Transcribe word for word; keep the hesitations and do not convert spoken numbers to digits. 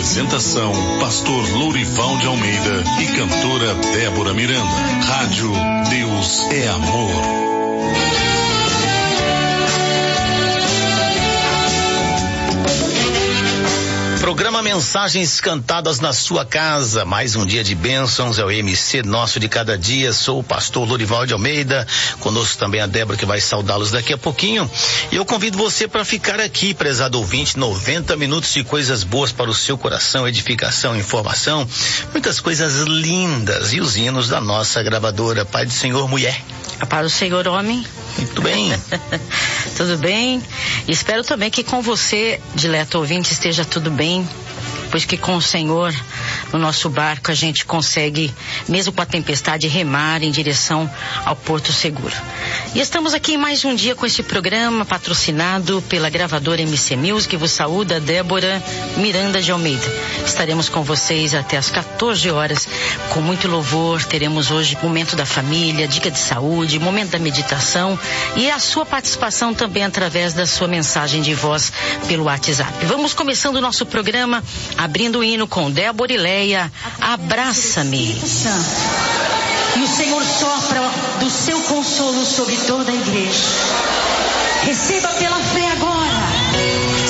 Apresentação: Pastor Lourival de Almeida e cantora Débora Miranda. Rádio Deus é Amor. Programa Mensagens Cantadas na Sua Casa, mais um dia de bênçãos, é o M C nosso de cada dia. Sou o pastor Lourival de Almeida, conosco também a Débora, que vai saudá-los daqui a pouquinho, e eu convido você para ficar aqui, prezado ouvinte. Noventa minutos de coisas boas para o seu coração, edificação, informação, muitas coisas lindas, e os hinos da nossa gravadora. Pai do Senhor, mulher. A paz do Senhor, homem. Muito bem. Tudo bem? Espero também que com você, dileto ouvinte, esteja tudo bem, pois que com o Senhor no nosso barco a gente consegue, mesmo com a tempestade, remar em direção ao porto seguro. E estamos aqui em mais um dia com esse programa patrocinado pela gravadora M C Music, que vos saúda, Débora Miranda de Almeida. Estaremos com vocês até às quatorze horas com muito louvor. Teremos hoje momento da família, dica de saúde, momento da meditação e a sua participação também através da sua mensagem de voz pelo WhatsApp. Vamos começando o nosso programa abrindo o hino com Débora e Leia, Abraça-me. E o Senhor sopra do seu consolo sobre toda a igreja. Receba pela fé agora.